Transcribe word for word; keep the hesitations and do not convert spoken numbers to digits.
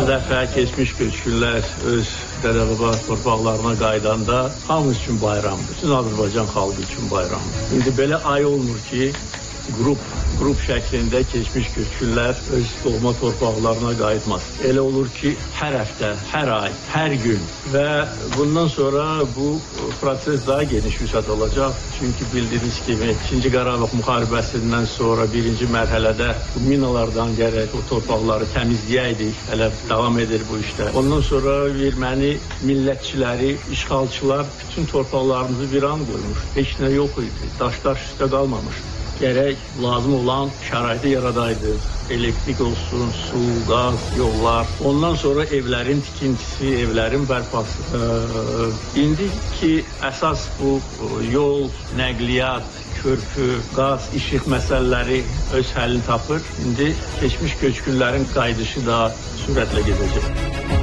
Hər dəfə keçmiş köçkünlər öz dədə-baba torpaqlarına qaydanda hamımız üçün bayramdır. Bütün Azərbaycan xalqı üçün bayramdır. İndi belə ay olmur ki, qrup qrup şəklində keçmiş köçkünlər öz doğma torpaqlarına qayıtmasın. Elə olur ki, hər həftə, hər ay, hər gün və bundan sonra bu proses daha geniş vüsət olacaq. Çünki bildiyiniz kimi İkinci Qarabağ müharibəsindən sonra birinci mərhələdə bu minalardan gərək o torpaqları təmizləyəydik. Hələ davam edir bu işdə. Ondan sonra erməni millətçiləri, işğalçılar bütün torpaqlarımızı viran qoymuş. Heç nə yox idi. Daş-daş üstə qalmamış. Gərək lazım olan şəraiti yaradaydı. Elektrik olsun, su, qaz, yollar. Ondan sonra evlərin tikintisi, evlərin bərpası. Ee, İndi ki, əsas bu yol, nəqliyyat, körpü, qaz, işıq məsələləri öz həllini tapır. İndi keçmiş köçkünlərin qayıdışı da sürətlə gedəcək.